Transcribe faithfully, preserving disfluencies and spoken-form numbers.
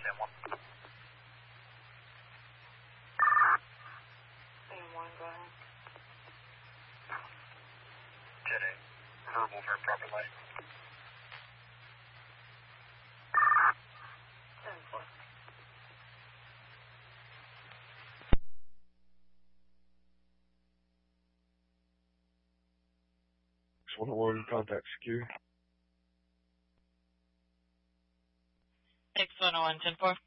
ten one. ten one, go ahead. ten eight. Verbal for proper light. ten four. one oh one, contact secure. six one oh one, ten four.